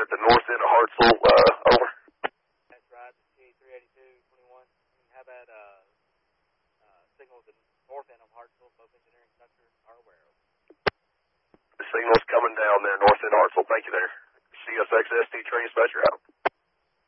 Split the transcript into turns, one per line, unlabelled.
at the north end of Hartselle, over.
That's right, TA382-21. How about signal at the north end of Hartselle, both engineering sector are aware of.
The signal's coming down there, north end of Hartselle. Thank you there. CSXST train dispatcher out.